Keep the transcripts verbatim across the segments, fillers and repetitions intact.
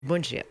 Bom dia.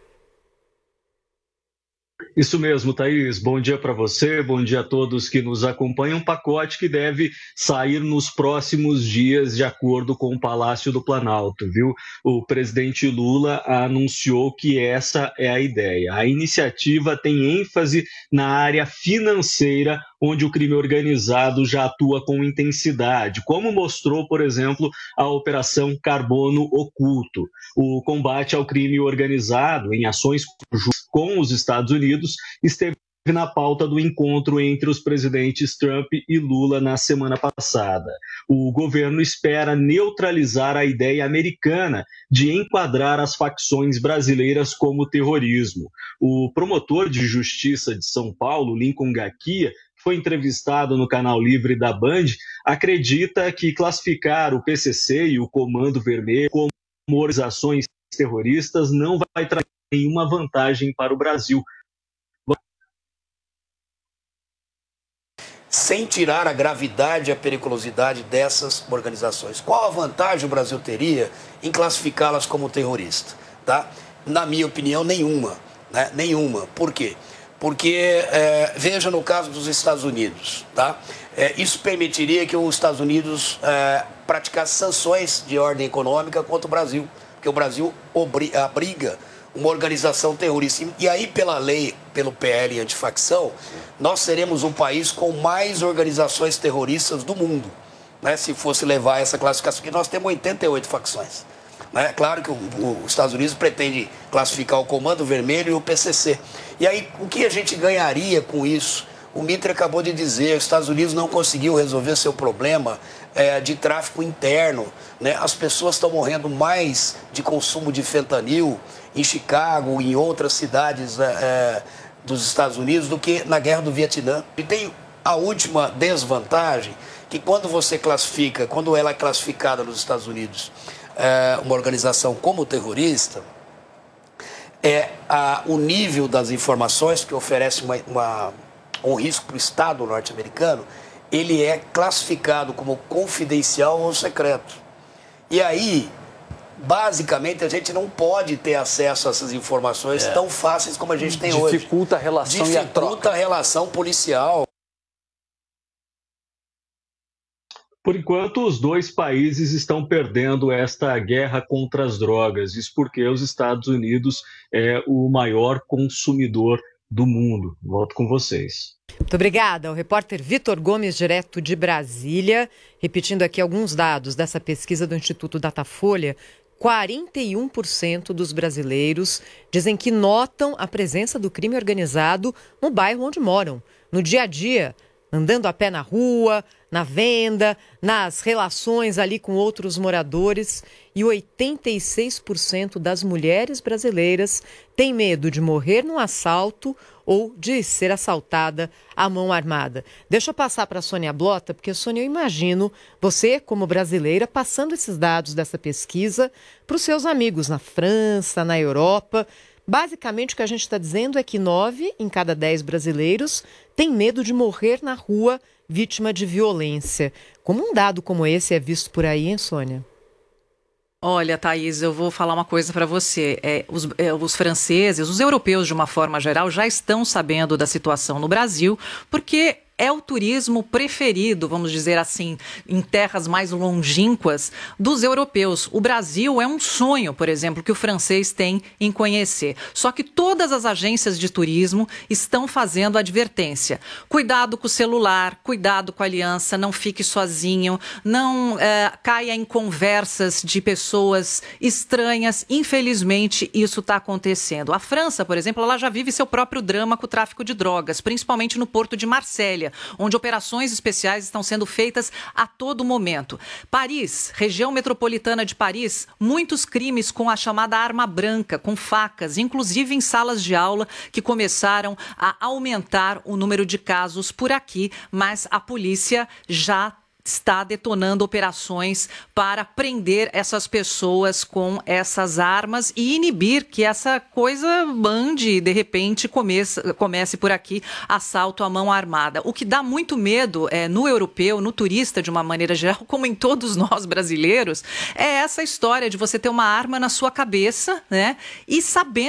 Isso mesmo, Thaís. Bom dia para você, bom dia a todos que nos acompanham. Um pacote que deve sair nos próximos dias, de acordo com o Palácio do Planalto, viu? O presidente Lula anunciou que essa é a ideia. A iniciativa tem ênfase na área financeira, onde o crime organizado já atua com intensidade, como mostrou, por exemplo, a Operação Carbono Oculto. O combate ao crime organizado em ações com os Estados Unidos esteve na pauta do encontro entre os presidentes Trump e Lula na semana passada. O governo espera neutralizar a ideia americana de enquadrar as facções brasileiras como terrorismo. O promotor de justiça de São Paulo, Lincoln Gaquia, que foi entrevistado no canal Livre da Band, acredita que classificar o P C C e o Comando Vermelho como organizações terroristas não vai trazer nenhuma vantagem para o Brasil. Sem tirar a gravidade e a periculosidade dessas organizações. Qual a vantagem o Brasil teria em classificá-las como terroristas? Tá? Na minha opinião, nenhuma. Né? Nenhuma. Por quê? Porque, é, veja no caso dos Estados Unidos, tá? É, isso permitiria que os Estados Unidos é, praticasse sanções de ordem econômica contra o Brasil, porque o Brasil abriga uma organização terrorista. E aí, pela lei, pelo P L antifacção, nós seremos um país com mais organizações terroristas do mundo, né, se fosse levar essa classificação, porque nós temos oitenta e oito facções. É claro que o, o, os Estados Unidos pretende classificar o Comando Vermelho e o P C C. E aí, o que a gente ganharia com isso? O Mitre acabou de dizer, os Estados Unidos não conseguiu resolver seu problema é, de tráfico interno. Né? As pessoas estão morrendo mais de consumo de fentanil em Chicago, em outras cidades é, dos Estados Unidos, do que na Guerra do Vietnã. E tem a última desvantagem, que quando você classifica, quando ela é classificada nos Estados Unidos, é, uma organização como terrorista, é a, o nível das informações que oferece uma, uma, um risco para o Estado norte-americano, ele é classificado como confidencial ou secreto. E aí, basicamente, a gente não pode ter acesso a essas informações é. tão fáceis como a gente tem Dificulta hoje. Dificulta a relação Dificulta e a troca. Dificulta a relação policial. Por enquanto, os dois países estão perdendo esta guerra contra as drogas. Isso porque os Estados Unidos é o maior consumidor do mundo. Volto com vocês. Muito obrigada. O repórter Vitor Gomes, direto de Brasília, repetindo aqui alguns dados dessa pesquisa do Instituto Datafolha. quarenta e um por cento dos brasileiros dizem que notam a presença do crime organizado no bairro onde moram, no dia a dia, andando a pé na rua, na venda, nas relações ali com outros moradores. E oitenta e seis por cento das mulheres brasileiras têm medo de morrer num assalto ou de ser assaltada à mão armada. Deixa eu passar para a Sônia Blota, porque, Sônia, eu imagino você, como brasileira, passando esses dados dessa pesquisa para os seus amigos na França, na Europa. Basicamente, o que a gente está dizendo é que nove em cada dez brasileiros têm medo de morrer na rua vítima de violência. Como um dado como esse é visto por aí, hein, Sônia? Olha, Thaís, eu vou falar uma coisa para você. É, os, é, os franceses, os europeus de uma forma geral, já estão sabendo da situação no Brasil, porque é o turismo preferido, vamos dizer assim, em terras mais longínquas dos europeus. O Brasil é um sonho, por exemplo, que o francês tem em conhecer. Só que todas as agências de turismo estão fazendo advertência. Cuidado com o celular, cuidado com a aliança, não fique sozinho, não é, caia em conversas de pessoas estranhas. Infelizmente, isso está acontecendo. A França, por exemplo, ela já vive seu próprio drama com o tráfico de drogas, principalmente no porto de Marselha, onde operações especiais estão sendo feitas a todo momento. Paris, região metropolitana de Paris, muitos crimes com a chamada arma branca, com facas, inclusive em salas de aula, que começaram a aumentar o número de casos por aqui, mas a polícia já está detonando operações para prender essas pessoas com essas armas e inibir que essa coisa ande, de repente, comece, comece por aqui assalto à mão armada. O que dá muito medo é, no europeu, no turista de uma maneira geral, como em todos nós brasileiros, é essa história de você ter uma arma na sua cabeça, né, e sabendo